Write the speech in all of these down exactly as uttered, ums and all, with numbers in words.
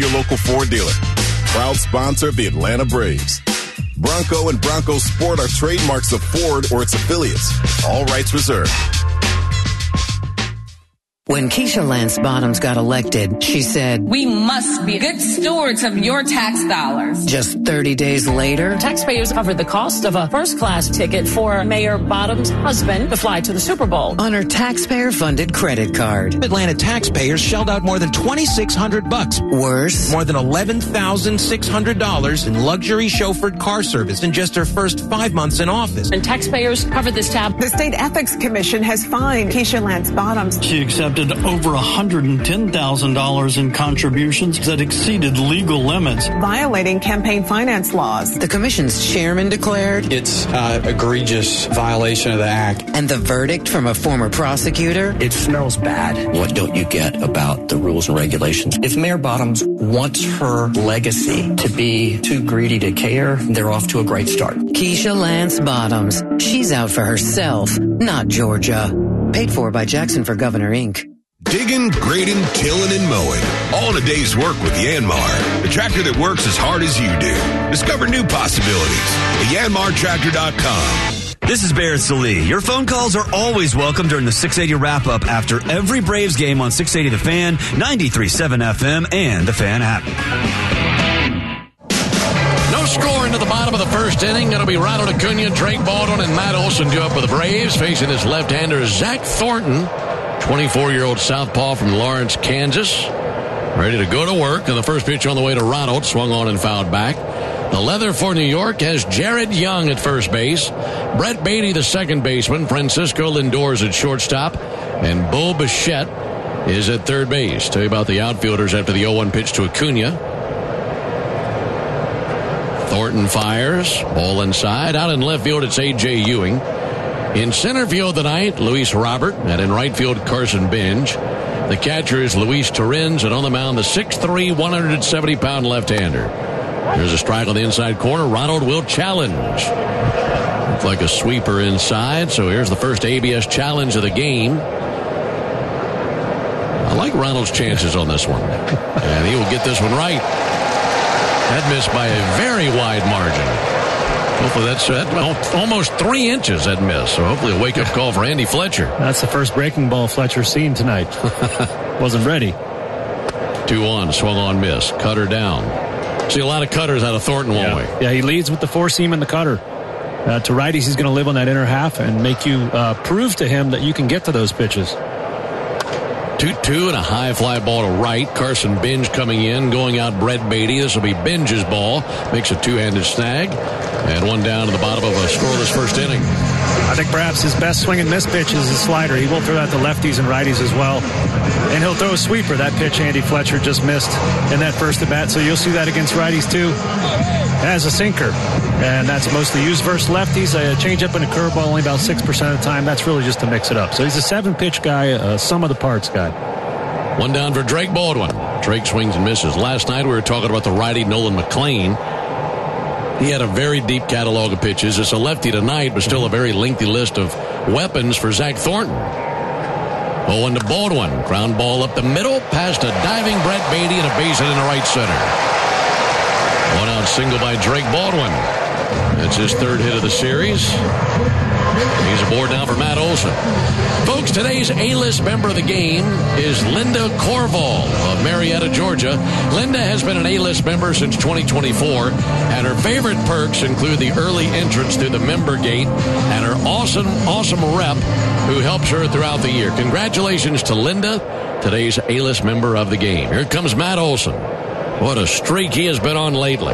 Your local Ford dealer. Proud sponsor of the Atlanta Braves. Bronco and Bronco Sport are trademarks of Ford or its affiliates. All rights reserved. When Keisha Lance Bottoms got elected, she said, "We must be good stewards of your tax dollars." Just thirty days later, taxpayers covered the cost of a first-class ticket for Mayor Bottoms' husband to fly to the Super Bowl on her taxpayer-funded credit card. Atlanta taxpayers shelled out more than twenty-six hundred bucks. Worse, more than eleven thousand six hundred dollars in luxury chauffeured car service in just her first five months in office. And taxpayers covered this tab. The State Ethics Commission has fined Keisha Lance Bottoms. She accepted over one hundred ten thousand dollars in contributions that exceeded legal limits, violating campaign finance laws. The commission's chairman declared it's an egregious violation of the act. And the verdict from a former prosecutor? It smells bad. What don't you get about the rules and regulations? If Mayor Bottoms wants her legacy to be too greedy to care, they're off to a great start. Keisha Lance Bottoms. She's out for herself, not Georgia. Paid for by Jackson for Governor, Incorporated. Digging, grading, tilling, and mowing. All in a day's work with Yanmar. The tractor that works as hard as you do. Discover new possibilities at yanmar tractor dot com. This is Barrett Salee. Your phone calls are always welcome during the six eighty wrap-up after every Braves game on six eighty The Fan, ninety-three point seven F M, and The Fan app. No score into the bottom of the first inning. It'll be Ronald Acuna, Drake Baldwin, and Matt Olson due up for the Braves. Facing his left-hander, Zach Thornton. twenty-four-year-old southpaw from Lawrence, Kansas. Ready to go to work. And the first pitch on the way to Ronald. Swung on and fouled back. The leather for New York has Jared Young at first base. Brett Beatty, the second baseman. Francisco Lindor's at shortstop. And Bo Bichette is at third base. Tell you about the outfielders after the oh one pitch to Acuna. Thornton fires. Ball inside. Out in left field, it's A J. Ewing. In center field tonight, Luis Robert, and in right field, Carson Benj. The catcher is Luis Torrens, and on the mound, the six three, one hundred seventy pound left-hander. There's a strike on the inside corner. Ronald will challenge. Looks like a sweeper inside, so here's the first A B S challenge of the game. I like Ronald's chances on this one. And he will get this one right. That missed by a very wide margin. Hopefully that's uh, almost three inches that miss. So hopefully a wake-up call for Andy Fletcher. That's the first breaking ball Fletcher's seen tonight. Wasn't ready. two one, swung on, miss. Cutter down. See a lot of cutters out of Thornton, won't yeah. we? Yeah, he leads with the four seam and the cutter. Uh, to righties, he's going to live on that inner half and make you uh, prove to him that you can get to those pitches. two two and a high fly ball to right. Carson Benj coming in, going out Brett Beatty. This will be Benj's ball. Makes a two-handed snag. And one down to the bottom of a scoreless first inning. I think perhaps his best swing and miss pitch is his slider. He will throw that to lefties and righties as well. And he'll throw a sweeper. That pitch Andy Fletcher just missed in that first at bat. So you'll see that against righties too. As a sinker. And that's mostly used versus lefties. A changeup and a curveball only about six percent of the time. That's really just to mix it up. So he's a seven-pitch guy, a sum of the parts guy. One down for Drake Baldwin. Drake swings and misses. Last night we were talking about the righty Nolan McLean. He had a very deep catalog of pitches. It's a lefty tonight, but still a very lengthy list of weapons for Zach Thornton. oh one to Baldwin. Ground ball up the middle, past a diving Brett Beatty and a base hit in the right center. One out single by Drake Baldwin. That's his third hit of the series. He's aboard now for Matt Olson. Folks, today's A-list member of the game is Linda Corval of Marietta, Georgia. Linda has been an A-list member since twenty twenty-four, and her favorite perks include the early entrance through the member gate and her awesome, awesome rep who helps her throughout the year. Congratulations to Linda, today's A-list member of the game. Here comes Matt Olson. What a streak he has been on lately.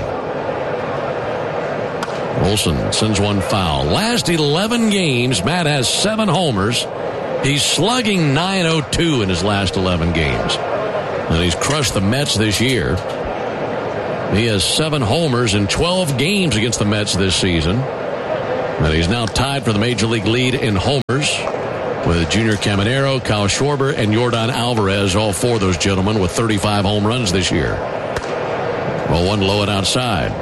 Olson sends one foul. Last eleven games, Matt has seven homers. He's slugging nine oh two in his last eleven games. And he's crushed the Mets this year. He has seven homers in twelve games against the Mets this season. And he's now tied for the Major League lead in homers with Junior Caminero, Kyle Schwarber, and Yordan Alvarez, all four of those gentlemen with thirty-five home runs this year. Well, one low and outside.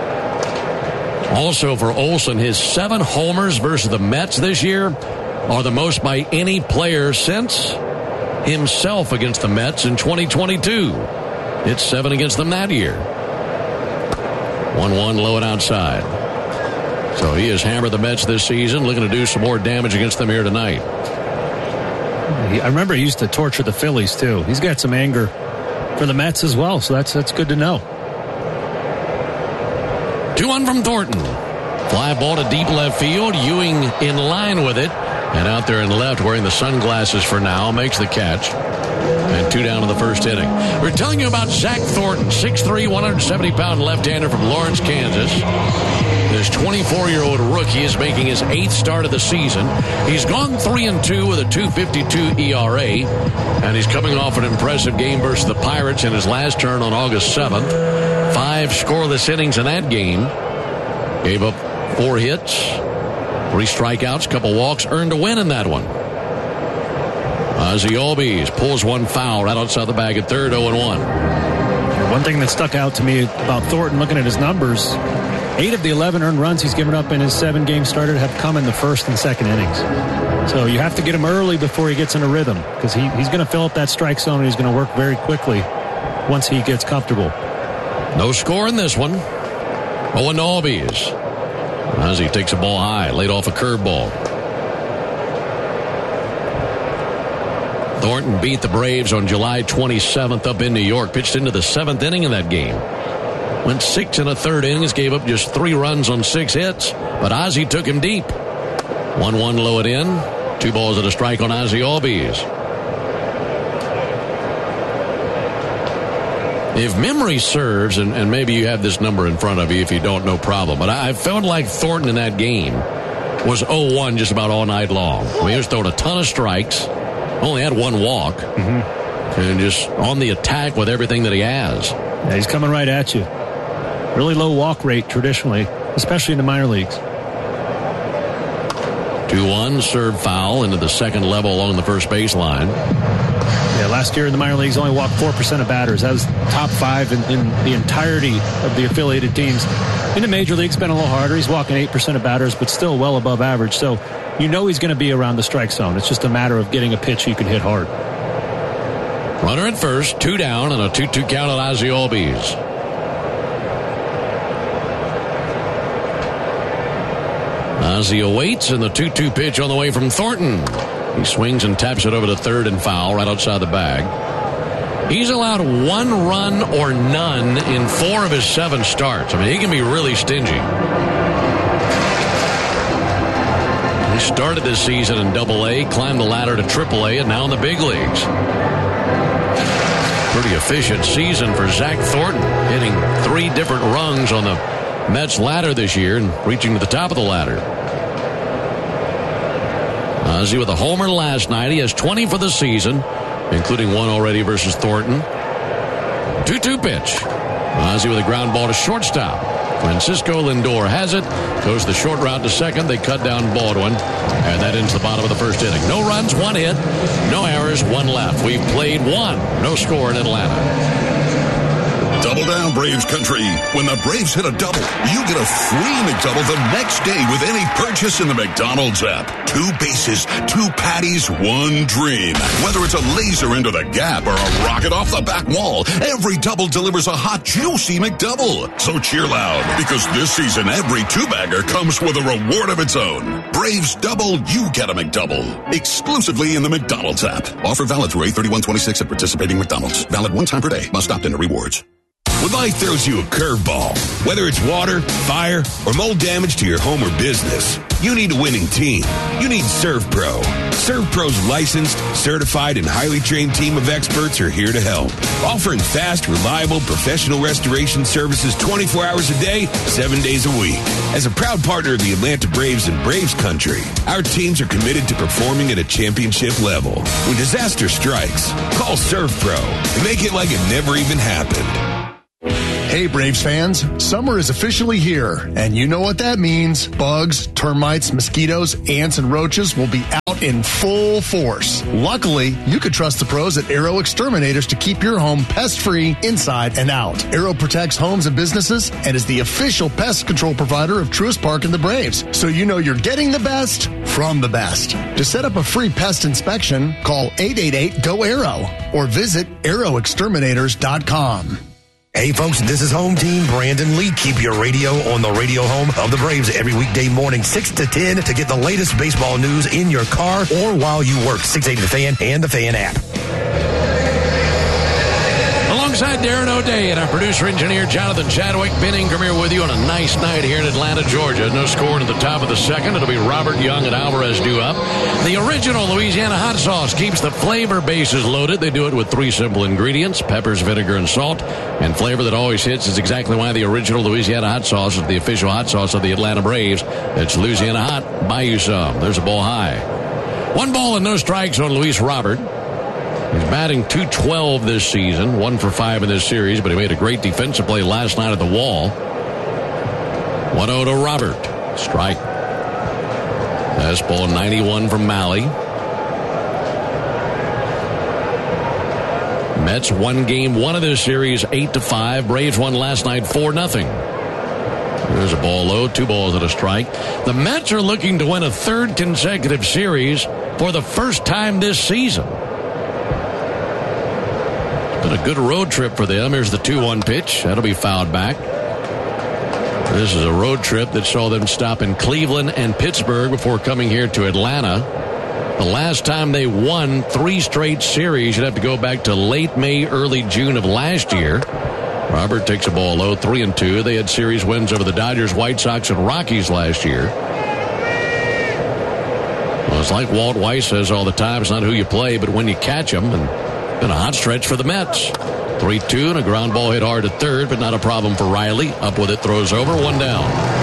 Also for Olson, his seven homers versus the Mets this year are the most by any player since himself against the Mets in twenty twenty-two. Hit seven against them that year. one one low and outside. So he has hammered the Mets this season, looking to do some more damage against them here tonight. I remember he used to torture the Phillies, too. He's got some anger for the Mets as well, so that's that's good to know. two one from Thornton. Fly ball to deep left field. Ewing in line with it. And out there in left, wearing the sunglasses for now, makes the catch. And two down in the first inning. We're telling you about Zach Thornton, six three, one hundred seventy pound left-hander from Lawrence, Kansas. This twenty-four-year-old rookie is making his eighth start of the season. He's gone three and two with a two fifty-two E R A, and he's coming off an impressive game versus the Pirates in his last turn on August seventh. Five scoreless innings in that game. Gave up four hits, three strikeouts, couple walks, earned a win in that one. Ozzie Albies pulls one foul right outside the bag at third, oh and one. One thing that stuck out to me about Thornton, looking at his numbers, eight of the eleven earned runs he's given up in his seven games started have come in the first and second innings. So you have to get him early before he gets in a rhythm, because he, he's going to fill up that strike zone, and he's going to work very quickly once he gets comfortable. No score in this one. oh and Albies. Ozzie takes a ball high, laid off a curveball. Thornton beat the Braves on July twenty-seventh up in New York. Pitched into the seventh inning of that game. Went six and a third innings. Gave up just three runs on six hits. But Ozzie took him deep. one one low it in. Two balls and a strike on Ozzie Albies. If memory serves, and, and maybe you have this number in front of you, if you don't, no problem. But I, I felt like Thornton in that game was oh one just about all night long. I mean, he was throwing a ton of strikes. Only had one walk. Mm-hmm. And just on the attack with everything that he has. Yeah, he's coming right at you. Really low walk rate traditionally, especially in the minor leagues. two one, serve foul into the second level along the first baseline. Yeah, last year in the minor leagues, only walked four percent of batters. That was top five in, in the entirety of the affiliated teams. In the major leagues, it's been a little harder. He's walking eight percent of batters, but still well above average. So you know he's going to be around the strike zone. It's just a matter of getting a pitch you can hit hard. Runner at first, two down, and a two two count on Ozzie Albies. Ozzie awaits, and the two two pitch on the way from Thornton. He swings and taps it over to third and foul right outside the bag. He's allowed one run or none in four of his seven starts. I mean, he can be really stingy. He started this season in double A, climbed the ladder to triple A, and now in the big leagues. Pretty efficient season for Zach Thornton, hitting three different rungs on the Mets ladder this year and reaching to the top of the ladder. Ozzie with a homer last night. He has twenty for the season, including one already versus Thornton. two two pitch. Ozzie with a ground ball to shortstop. Francisco Lindor has it. Goes the short route to second. They cut down Baldwin. And that ends the bottom of the first inning. No runs, one hit. No errors, one left. We've played one. No score in Atlanta. Double down, Braves country. When the Braves hit a double, you get a free McDouble the next day with any purchase in the McDonald's app. Two bases, two patties, one dream. Whether it's a laser into the gap or a rocket off the back wall, every double delivers a hot, juicy McDouble. So cheer loud, because this season every two-bagger comes with a reward of its own. Braves double, you get a McDouble. Exclusively in the McDonald's app. Offer valid through eight thirty-one twenty-six at participating McDonald's. Valid one time per day. Must opt into rewards. When life throws you a curveball, whether it's water, fire, or mold damage to your home or business, you need a winning team. You need ServPro. ServPro's licensed, certified, and highly trained team of experts are here to help, offering fast, reliable, professional restoration services twenty-four hours a day, seven days a week. As a proud partner of the Atlanta Braves and Braves Country, our teams are committed to performing at a championship level. When disaster strikes, call ServPro and make it like it never even happened. Hey, Braves fans, summer is officially here, and you know what that means. Bugs, termites, mosquitoes, ants, and roaches will be out out in full force. Luckily, you could trust the pros at Aero Exterminators to keep your home pest-free inside and out. Aero protects homes and businesses and is the official pest control provider of Truist Park and the Braves, so you know you're getting the best from the best. To set up a free pest inspection, call eight eight eight, G O, A E R O or visit aero exterminators dot com. Hey, folks, this is Home Team Brandon Lee. Keep your radio on the radio home of the Braves every weekday morning, six to ten, to get the latest baseball news in your car or while you work. six eighty The Fan and the Fan app. Alongside Darren O'Day and our producer-engineer Jonathan Chadwick, Ben Ingram here with you on a nice night here in Atlanta, Georgia. No score at the top of the second. It'll be Robert Young and Alvarez due up. The original Louisiana hot sauce keeps the flavor bases loaded. They do it with three simple ingredients: peppers, vinegar, and salt. And flavor that always hits is exactly why the original Louisiana hot sauce is the official hot sauce of the Atlanta Braves. It's Louisiana hot. Buy you some. There's a ball high. One ball and no strikes on Luis Robert. He's batting two twelve this season, one for five in this series, but he made a great defensive play last night at the wall. one oh to Robert. Strike. Fastball ninety-one from Malley. Mets won game one of this series eight to five. Braves won last night four nothing. There's a ball low, two balls and a strike. The Mets are looking to win a third consecutive series for the first time this season. Been a good road trip for them. Here's the two one pitch. That'll be fouled back. This is a road trip that saw them stop in Cleveland and Pittsburgh before coming here to Atlanta. The last time they won three straight series, you'd have to go back to late May, early June of last year. Robert takes a ball low, three and two. They had series wins over the Dodgers, White Sox, and Rockies last year. Well, it's like Walt Weiss says all the time, it's not who you play, but when you catch them. And been a hot stretch for the Mets. three two and a ground ball hit hard at third, but not a problem for Riley. Up with it, throws over, one down.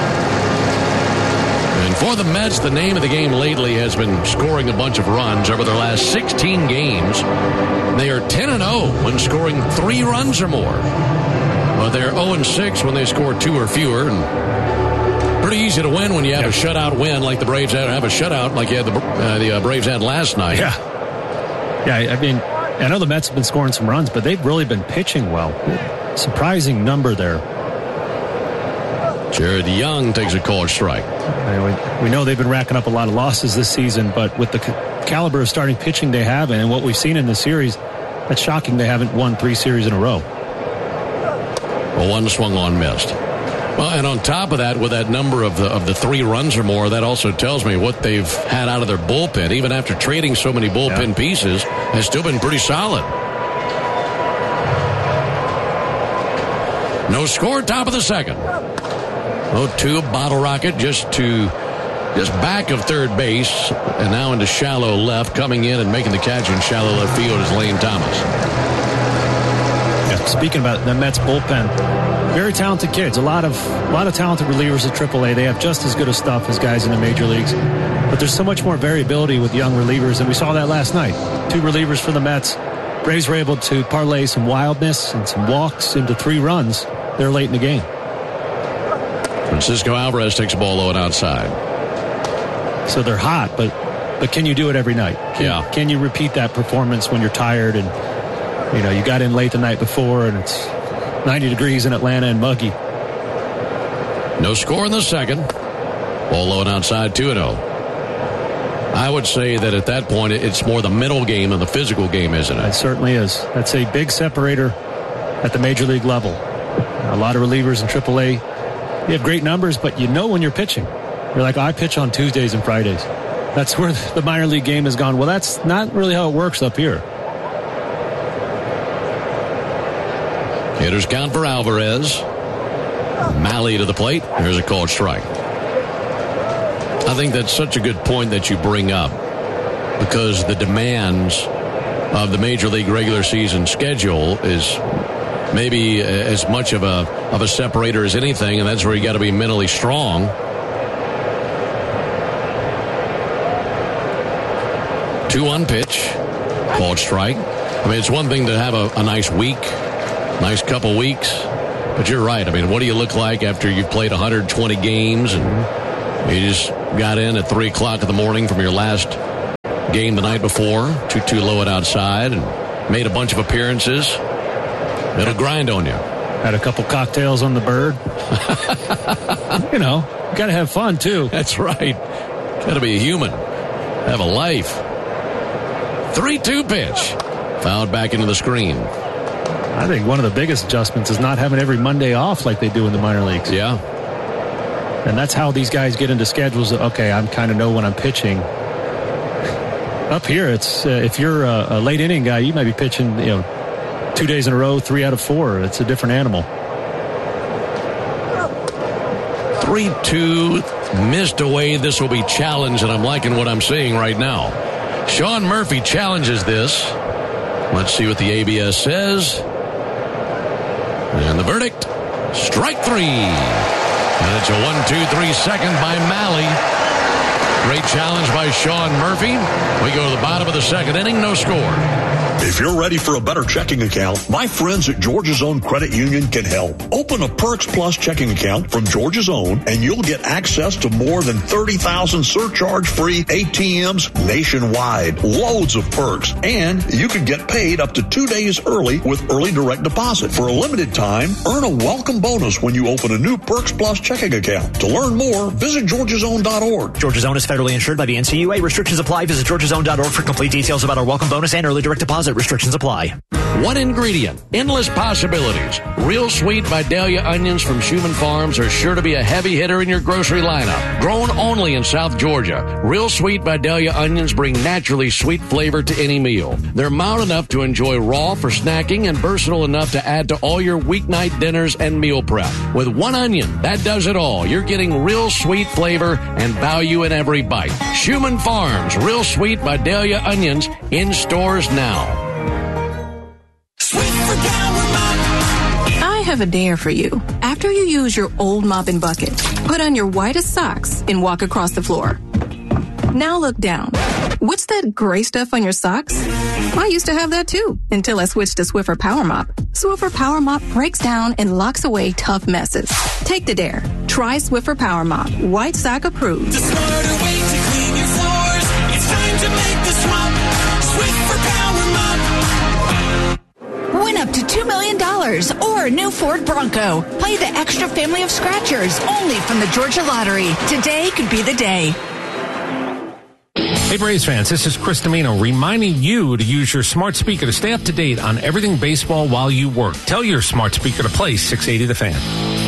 And for the Mets, the name of the game lately has been scoring a bunch of runs over their last sixteen games. They are ten and oh when scoring three runs or more. But they're oh and six when they score two or fewer. And pretty easy to win when you have yeah. a shutout win like the Braves had. Have a shutout like you had the, uh, the uh, Braves had last night. Yeah. Yeah, I mean, I know the Mets have been scoring some runs, but they've really been pitching well. Surprising number there. Jared Young takes a called strike. We know they've been racking up a lot of losses this season, but with the caliber of starting pitching they have and what we've seen in the series, that's shocking they haven't won three series in a row. Well, one swung on, missed. Well, and on top of that, with that number of the, of the three runs or more, that also tells me what they've had out of their bullpen, even after trading so many bullpen yeah. pieces, has still been pretty solid. No score, top of the second. oh two, Bottle Rocket just to just back of third base, and now into shallow left. Coming in and making the catch in shallow left field is Lane Thomas. Yeah, speaking about the Mets bullpen, very talented kids. A lot of a lot of talented relievers at triple A. They have just as good a stuff as guys in the major leagues. But there's so much more variability with young relievers, and we saw that last night. Two relievers for the Mets. Braves were able to parlay some wildness and some walks into three runs there late in the game. Francisco Alvarez takes a ball low and outside. So they're hot, but but can you do it every night? Can, yeah. Can you repeat that performance when you're tired and you know you got in late the night before and it's ninety degrees in Atlanta and muggy? No score in the second. Ball low and outside, two and oh. I would say that at that point, it's more the mental game than the physical game, isn't it? It certainly is. That's a big separator at the major league level. A lot of relievers in triple A, you have great numbers, but you know when you're pitching. You're like, oh, I pitch on Tuesdays and Fridays. That's where the minor league game has gone. Well, that's not really how it works up here. Hitters count for Alvarez. Malley to the plate. Here's a called strike. I think that's such a good point that you bring up, because the demands of the Major League regular season schedule is maybe as much of a of a separator as anything, and that's where you got to be mentally strong. two one pitch. Called strike. I mean, it's one thing to have a, a nice week, nice couple weeks, but you're right. I mean, what do you look like after you've played one hundred twenty games and you just got in at three o'clock in the morning from your last game the night before. two two low it outside and made a bunch of appearances. It'll grind on you. Had a couple cocktails on the Bird. You know, got to have fun, too. That's right. Got to be a human. Have a life. three two pitch. Fouled back into the screen. I think one of the biggest adjustments is not having every Monday off like they do in the minor leagues. Yeah. And that's how these guys get into schedules. That, okay, I kind of know when I'm pitching. Up here, it's uh, if you're a, a late inning guy, you might be pitching, you know, two days in a row, three out of four. It's a different animal. three two missed away. This will be challenged, and I'm liking what I'm seeing right now. Sean Murphy challenges this. Let's see what the A B S says. And the verdict, strike three. And it's a one two three second by Malley. Great challenge by Sean Murphy. We go to the bottom of the second inning, no score. If you're ready for a better checking account, my friends at Georgia's Own Credit Union can help. Open a Perks Plus checking account from Georgia's Own, and you'll get access to more than thirty thousand surcharge-free A T Ms nationwide. Loads of perks. And you could get paid up to two days early with early direct deposit. For a limited time, earn a welcome bonus when you open a new Perks Plus checking account. To learn more, visit georgias own dot org. Georgia's Own is federally insured by the N C U A. Restrictions apply. Visit georgias own dot org for complete details about our welcome bonus and early direct deposit. Restrictions apply. One ingredient, endless possibilities. Real Sweet Vidalia onions from Schumann Farms are sure to be a heavy hitter in your grocery lineup. Grown only in South Georgia, Real Sweet Vidalia onions bring naturally sweet flavor to any meal. They're mild enough to enjoy raw for snacking and versatile enough to add to all your weeknight dinners and meal prep. With one onion, that does it all. You're getting real sweet flavor and value in every bite. Schumann Farms, Real Sweet Vidalia onions in stores now. I have a dare for you. After you use your old mop and bucket, put on your whitest socks and walk across the floor. Now look down. What's that gray stuff on your socks? I used to have that too, until I switched to Swiffer Power Mop. Swiffer Power Mop breaks down and locks away tough messes. Take the dare. Try Swiffer Power Mop. White sock approved. The smarter way to clean your floors. It's time to make the swap. Swiffer Power Mop. Win up to two million dollars or a new Ford Bronco. Play the extra family of scratchers only from the Georgia Lottery. Today could be the day. Hey Braves fans, this is Chris Domino reminding you to use your smart speaker to stay up to date on everything baseball while you work. Tell your smart speaker to play six eighty The Fan.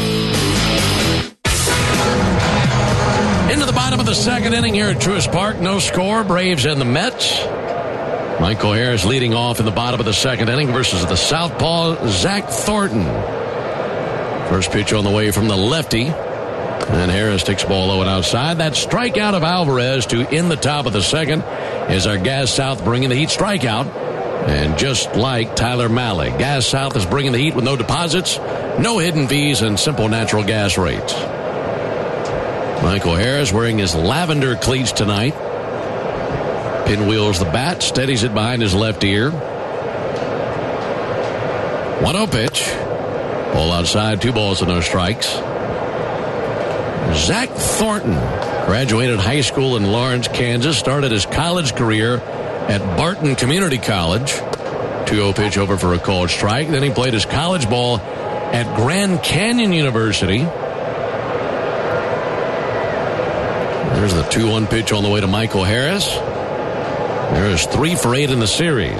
Into the bottom of the second inning here at Truist Park. No score. Braves and the Mets. Michael Harris leading off in the bottom of the second inning versus the southpaw Zach Thornton. First pitch on the way from the lefty. And Harris takes ball low and outside. That strikeout of Alvarez to end the top of the second is our Gas South bringing the heat strikeout. And just like Tyler Malley, Gas South is bringing the heat with no deposits, no hidden fees, and simple natural gas rates. Michael Harris wearing his lavender cleats tonight. Pinwheels the bat, steadies it behind his left ear. one oh pitch. Ball outside, two balls and no strikes. Zach Thornton graduated high school in Lawrence, Kansas. Started his college career at Barton Community College. two oh pitch over for a called strike. Then he played his college ball at Grand Canyon University. There's the two one pitch on the way to Michael Harris. There's three for eight in the series.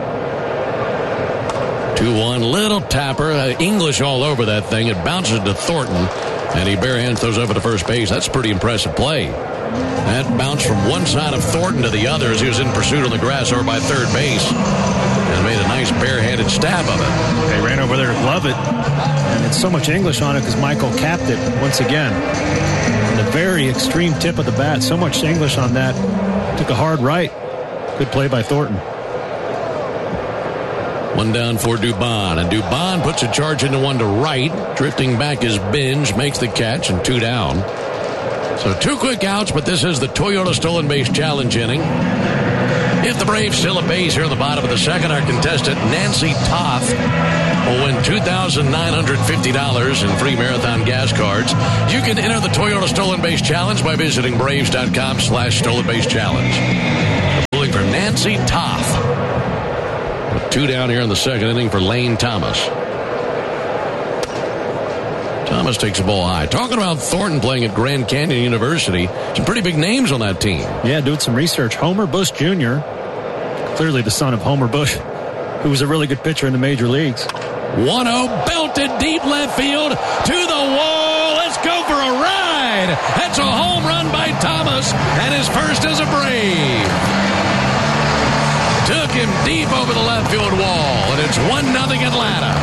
two one, little tapper. Uh, English all over that thing. It bounces to Thornton, and he barehands throws over to first base. That's a pretty impressive play. That bounced from one side of Thornton to the other as he was in pursuit on the grass over by third base, and made a nice barehanded stab of it. They ran over there to glove it, and it's so much English on it because Michael capped it once again. The very extreme tip of the bat. So much English on that. Took a hard right. Good play by Thornton. One down for Dubon, and Dubon puts a charge into one to right. Drifting back is Binge, makes the catch, and two down. So two quick outs, but this is the Toyota Stolen Base Challenge inning. If the Braves steal a base here in the bottom of the second, our contestant Nancy Toth will win two thousand nine hundred fifty dollars in free Marathon gas cards. You can enter the Toyota Stolen Base Challenge by visiting braves dot com slash stolen base challenge. Nancy Toth. With two down here in the second inning for Lane Thomas. Thomas takes the ball high. Talking about Thornton playing at Grand Canyon University, some pretty big names on that team. Yeah, doing some research. Homer Bush Junior, clearly the son of Homer Bush, who was a really good pitcher in the major leagues. one oh belted deep left field to the wall. Let's go for a ride. That's a home run by Thomas, and his first as a Brave. Took him deep over the left field wall, and it's one nothing Atlanta.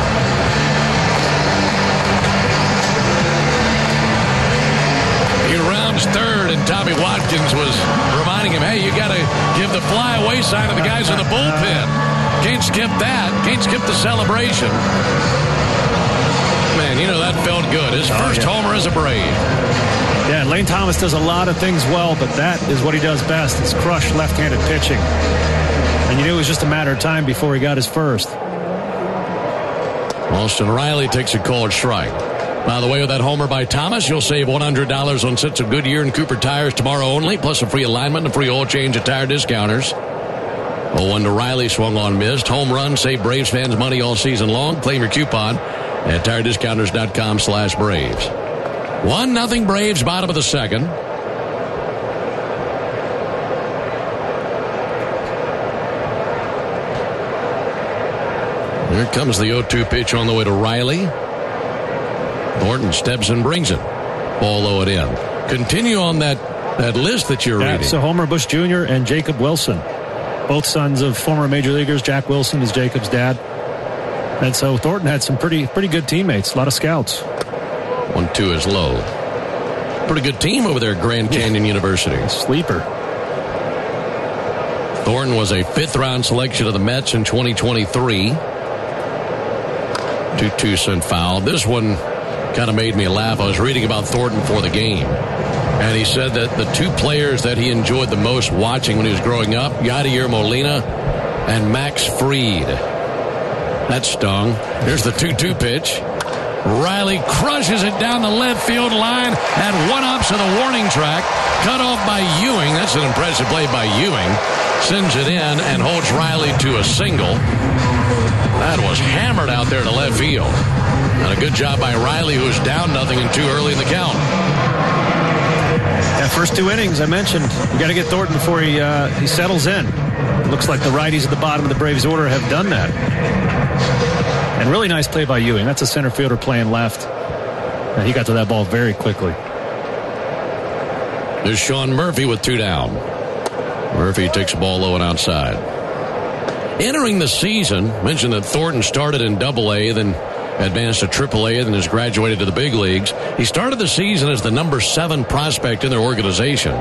He rounds third, and Tommy Watkins was reminding him, hey, you got to give the fly-away sign to the guys in the bullpen. Can't skip that. Can't skip the celebration. Man, you know, that felt good. His first oh, yeah. homer as a Brave. Yeah, Lane Thomas does a lot of things well, but that is what he does best. It's crush left-handed pitching. And you knew it was just a matter of time before he got his first. Austin Riley takes a called strike. By the way, with that homer by Thomas, you'll save one hundred dollars on sets of Goodyear and Cooper tires tomorrow only, plus a free alignment and a free oil change at Tire Discounters. oh one to Riley, swung on, missed. Home run, save Braves fans money all season long. Claim your coupon at tire discounters dot com slash Braves. one nothing Braves, bottom of the second. Here comes the oh two pitch on the way to Riley. Thornton steps and brings it. Ball low it in. Continue on that, that list that you're yeah, reading. So Homer Bush Junior and Jacob Wilson, both sons of former major leaguers. Jack Wilson is Jacob's dad. And so Thornton had some pretty pretty good teammates, a lot of scouts. one two is low. Pretty good team over there at Grand Canyon yeah. University. Sleeper. Thornton was a fifth-round selection of the Mets in twenty twenty-three. two two sent foul. This one kind of made me laugh. I was reading about Thornton for the game, and he said that the two players that he enjoyed the most watching when he was growing up, Yadier Molina and Max Fried. That stung. Here's the two two pitch. Riley crushes it down the left field line at one-ups of the warning track. Cut off by Ewing. That's an impressive play by Ewing. Sends it in and holds Riley to a single. That was hammered out there to left field. And a good job by Riley, who was down nothing and too early in the count. That first two innings, I mentioned, you got to get Thornton before he uh, he settles in. It looks like the righties at the bottom of the Braves order have done that. And really nice play by Ewing. That's a center fielder playing left. And he got to that ball very quickly. There's Sean Murphy with two down. Murphy takes the ball low and outside. Entering the season, mentioned that Thornton started in Double A, then advanced to Triple A, then has graduated to the big leagues. He started the season as the number seven prospect in their organization.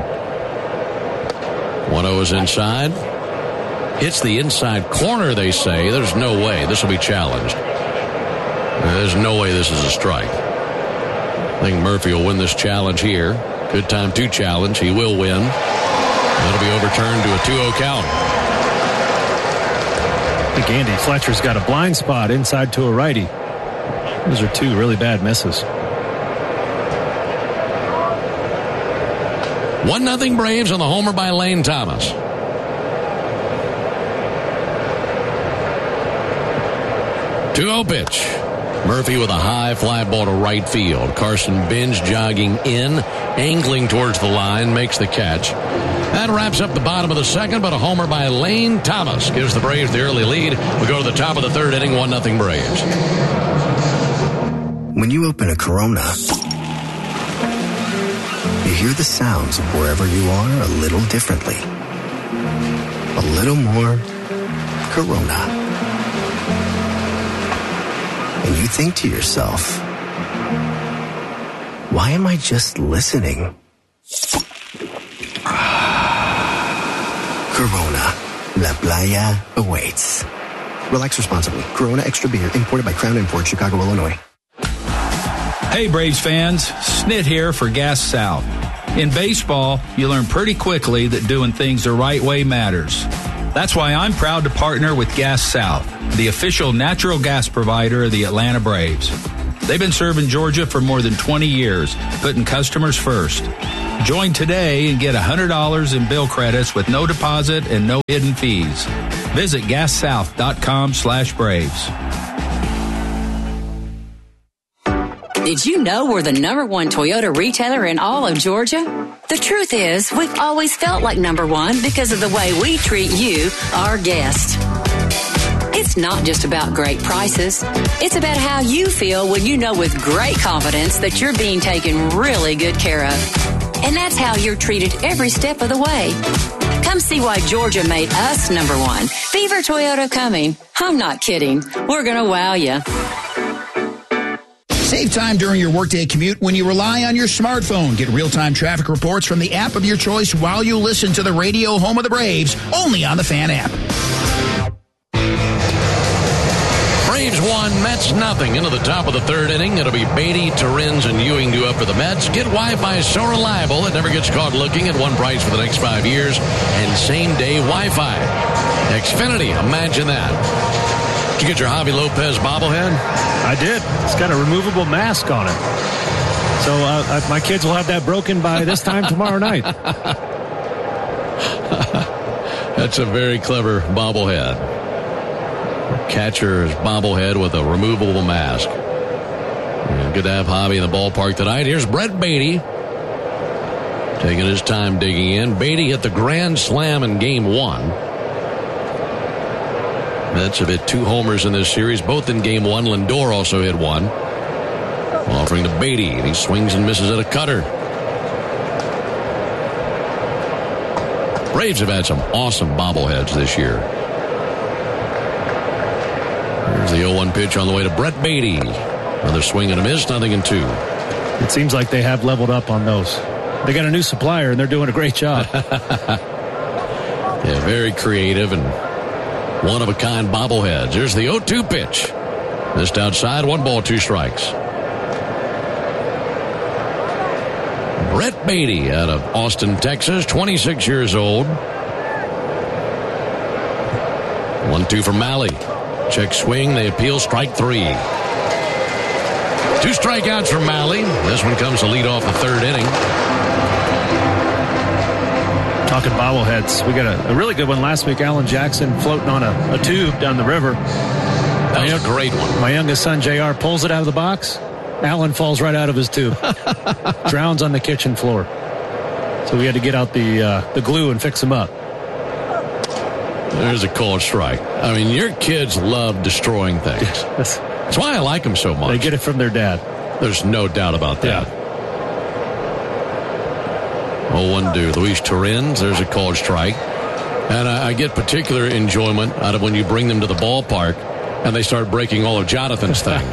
one oh is inside. Hits the inside corner, they say. There's no way this will be challenged. There's no way this is a strike. I think Murphy will win this challenge here. Good time to challenge. He will win. That'll be overturned to a two oh count. I think Andy Fletcher's got a blind spot inside to a righty. Those are two really bad misses. one nothing Braves on the homer by Lane Thomas. two oh pitch. Murphy with a high fly ball to right field. Carson Benz jogging in, angling towards the line, makes the catch. That wraps up the bottom of the second, but a homer by Lane Thomas gives the Braves the early lead. We go to the top of the third inning, one nothing Braves. When you open a Corona, you hear the sounds of wherever you are a little differently. A little more Corona. And you think to yourself, why am I just listening? Corona, La Playa awaits. Relax responsibly. Corona Extra Beer, imported by Crown Imports, Chicago, Illinois. Hey, Braves fans. Snit here for Gas South. In baseball, you learn pretty quickly that doing things the right way matters. That's why I'm proud to partner with Gas South, the official natural gas provider of the Atlanta Braves. They've been serving Georgia for more than twenty years, putting customers first. Join today and get one hundred dollars in bill credits with no deposit and no hidden fees. Visit gassouth.com slash Braves. Did you know we're the number one Toyota retailer in all of Georgia? The truth is, we've always felt like number one because of the way we treat you, our guest. It's not just about great prices. It's about how you feel when you know with great confidence that you're being taken really good care of. And that's how you're treated every step of the way. Come see why Georgia made us number one. Beaver Toyota coming. I'm not kidding. We're going to wow you. Save time during your workday commute when you rely on your smartphone. Get real-time traffic reports from the app of your choice while you listen to the radio home of the Braves, only on the Fan app. Braves one, Mets nothing. Into the top of the third inning. It'll be Beatty, Torrens, and Ewing due up for the Mets. Get Wi-Fi so reliable it never gets caught looking at one price for the next five years. And same-day Wi-Fi. Xfinity, imagine that. Did you get your Javi Lopez bobblehead? I did. It's got a removable mask on it. So uh, I, my kids will have that broken by this time tomorrow night. That's a very clever bobblehead. Catcher's bobblehead with a removable mask. Yeah, good to have Javi in the ballpark tonight. Here's Brett Beatty taking his time digging in. Beatty hit the grand slam in game one. Mets have hit two homers in this series, both in game one. Lindor also hit one. Offering to Beatty, and he swings and misses at a cutter. Braves have had some awesome bobbleheads this year. Here's the oh one pitch on the way to Brett Beatty. Another swing and a miss, nothing in two. It seems like they have leveled up on those. They got a new supplier, and they're doing a great job. Yeah, very creative and one-of-a-kind bobbleheads. Here's the oh two pitch. Missed outside, one ball, two strikes. Brett Beatty out of Austin, Texas, twenty-six years old. one two from Malley. Check swing, they appeal, strike three. Two strikeouts from Malley. This one comes to lead off the third inning. Talking bobbleheads, we got a, a really good one last week. Alan Jackson floating on a, a tube down the river. That was a great one. My youngest son, J R, pulls it out of the box. Alan falls right out of his tube. Drowns on the kitchen floor. So we had to get out the uh, the glue and fix him up. There's a called strike. I mean, your kids love destroying things. That's why I like them so much. They get it from their dad. There's no doubt about that. Yeah. oh one to Luis Torrens. There's a called strike. And I, I get particular enjoyment out of when you bring them to the ballpark and they start breaking all of Jonathan's things.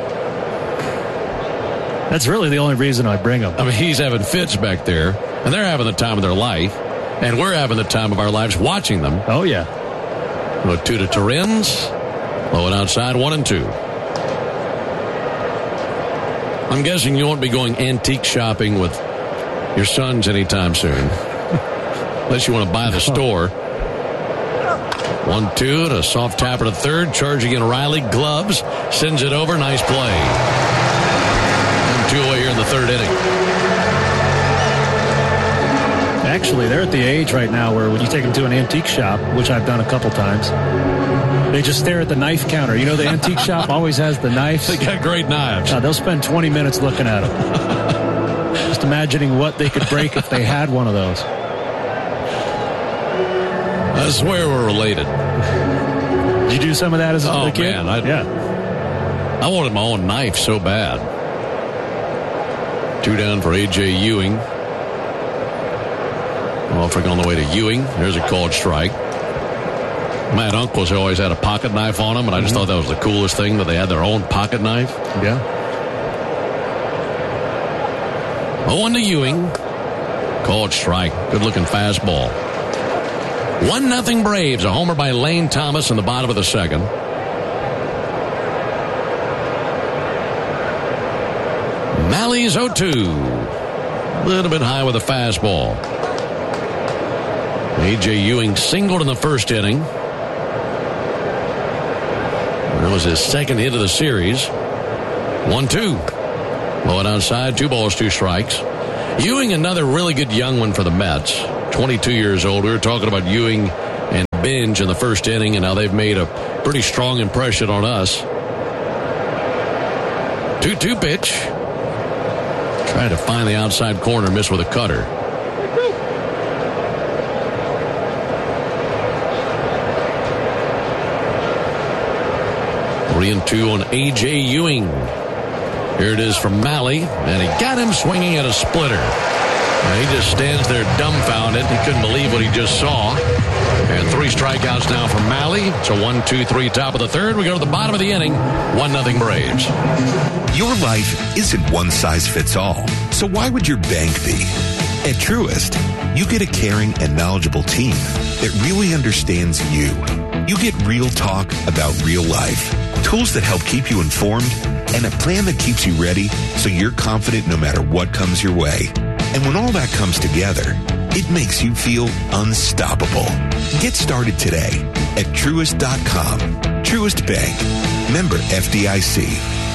That's really the only reason I bring them. I mean, he's having fits back there, and they're having the time of their life, and we're having the time of our lives watching them. Oh, yeah. Go two to Torrens. Low and outside, one and two. I'm guessing you won't be going antique shopping with your sons anytime soon. Unless you want to buy the store. one two to soft tapper to third. Charging in Riley. Gloves. Sends it over. Nice play. Two away here in the third inning. Actually, they're at the age right now where when you take them to an antique shop, which I've done a couple times, they just stare at the knife counter. You know, the antique shop always has the knives. They got great knives. Uh, they'll spend twenty minutes looking at them. Just imagining what they could break if they had one of those. I swear we're related. Did you do some of that as a oh, kid? Man, I, yeah. I wanted my own knife so bad. Two down for A J Ewing. Offering on the way to Ewing. There's a called strike. Matt Uncles always had a pocket knife on him, and I just mm-hmm. thought that was the coolest thing, that they had their own pocket knife. Yeah. oh one to Ewing. Called strike. Good-looking fastball. one nothing Braves. A homer by Lane Thomas in the bottom of the second. Malley's oh two. A little bit high with a fastball. A J Ewing singled in the first inning. That was his second hit of the series. one two. Low and outside, two balls, two strikes. Ewing, another really good young one for the Mets. twenty-two years old. We were talking about Ewing and Binge in the first inning, and now they've made a pretty strong impression on us. two two pitch. Trying to find the outside corner, miss with a cutter. Three and two on A J. Ewing. Here it is from Malley, and he got him swinging at a splitter. And he just stands there dumbfounded. He couldn't believe what he just saw. And three strikeouts now from Malley. It's a one two three top of the third. We go to the bottom of the inning. one nothing Braves. Your life isn't one size fits all. So why would your bank be? At Truist, you get a caring and knowledgeable team that really understands you. You get real talk about real life, tools that help keep you informed, and a plan that keeps you ready so you're confident no matter what comes your way. And when all that comes together, it makes you feel unstoppable. Get started today at Truist dot com. Truist Bank. Member F D I C.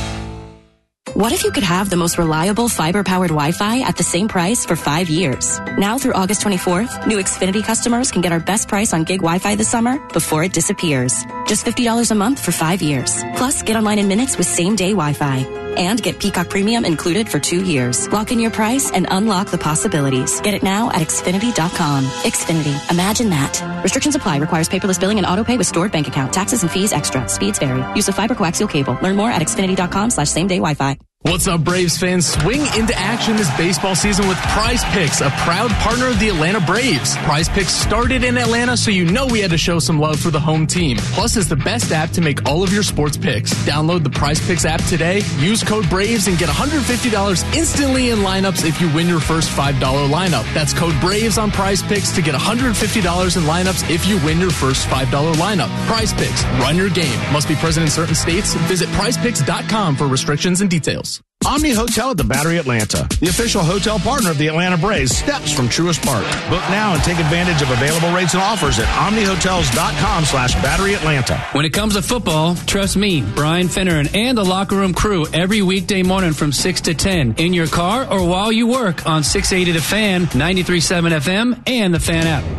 What if you could have the most reliable fiber-powered Wi-Fi at the same price for five years? Now through August twenty-fourth, new Xfinity customers can get our best price on gig Wi-Fi this summer before it disappears. Just fifty dollars a month for five years. Plus, get online in minutes with same-day Wi-Fi. And get Peacock Premium included for two years. Lock in your price and unlock the possibilities. Get it now at Xfinity dot com. Xfinity. Imagine that. Restrictions apply. Requires paperless billing and autopay with stored bank account. Taxes and fees extra. Speeds vary. Use of fiber coaxial cable. Learn more at Xfinity dot com slash same day Wi-Fi. What's up, Braves fans? Swing into action this baseball season with Prize Picks, a proud partner of the Atlanta Braves. Prize Picks started in Atlanta, so you know we had to show some love for the home team. Plus, it's the best app to make all of your sports picks. Download the Prize Picks app today, use code BRAVES, and get one hundred fifty dollars instantly in lineups if you win your first five dollars lineup. That's code BRAVES on Prize Picks to get one hundred fifty dollars in lineups if you win your first five dollars lineup. Prize Picks. Run your game. Must be present in certain states. Visit prize picks dot com for restrictions and details. Omni Hotel at the Battery Atlanta, the official hotel partner of the Atlanta Braves, steps from Truist Park. Book now and take advantage of available rates and offers at omni hotels dot com slash battery atlanta. When it comes to football, trust me, Brian Finneran and the Locker Room crew every weekday morning from six to ten in your car or while you work on six eighty The Fan, ninety-three point seven F M, and the Fan app.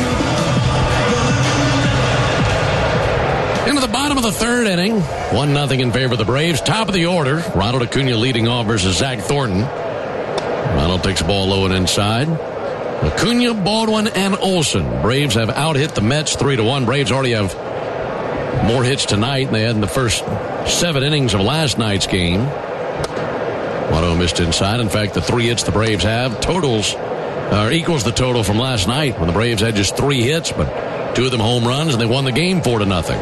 Into the bottom of the third inning. one nothing in favor of the Braves. Top of the order. Ronald Acuna leading off versus Zach Thornton. Ronald takes the ball low and inside. Acuna, Baldwin, and Olsen. Braves have out-hit the Mets three to one. Braves already have more hits tonight than they had in the first seven innings of last night's game. Watto missed inside. In fact, the three hits the Braves have totals or equals the total from last night when the Braves had just three hits, but two of them home runs, and they won the game four to nothing.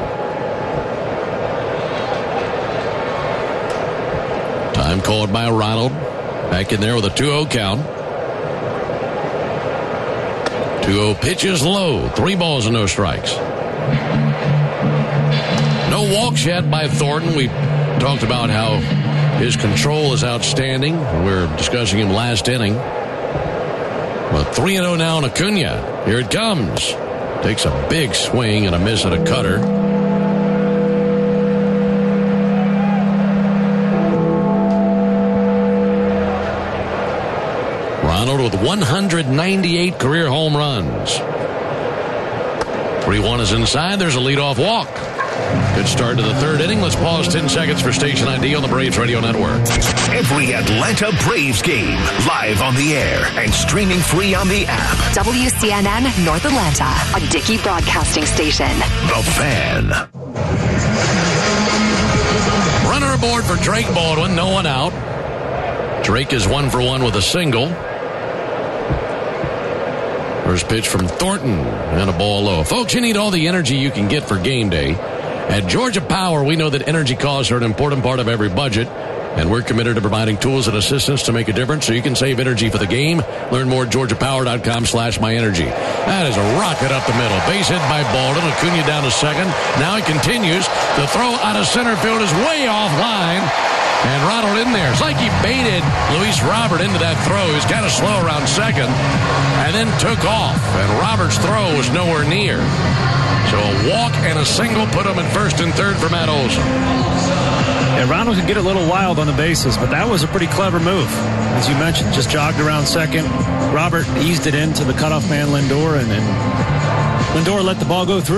Time called by Ronald. Back in there with a two oh count. two oh pitches low. Three balls and no strikes. No walks yet by Thornton. We talked about how his control is outstanding. We were discussing him last inning. But three and oh now on Acuna. Here it comes. Takes a big swing and a miss at a cutter. Ronald with one hundred ninety-eight career home runs. three one is inside. There's a leadoff walk. Good start to the third inning. Let's pause ten seconds for station I D on the Braves Radio Network. Every Atlanta Braves game live on the air and streaming free on the app. W C N N North Atlanta, a Dickey Broadcasting Station. The Fan. Runner aboard for Drake Baldwin. No one out. Drake is one for one with a single. First pitch from Thornton and a ball low. Folks, you need all the energy you can get for game day. At Georgia Power, we know that energy costs are an important part of every budget, and we're committed to providing tools and assistance to make a difference so you can save energy for the game. Learn more at georgia power dot com slash my energy. That is a rocket up the middle. Base hit by Baldwin. Acuna down to second. Now he continues. The throw out of center field is way offline. And Ronald in there. It's like he baited Luis Robert into that throw. He was kind of slow around second and then took off. And Robert's throw was nowhere near. So a walk and a single put him in first and third for Matt Olson. Yeah, Ronald could get a little wild on the bases, but that was a pretty clever move. As you mentioned, just jogged around second. Robert eased it into the cutoff man, Lindor, and, and Lindor let the ball go through.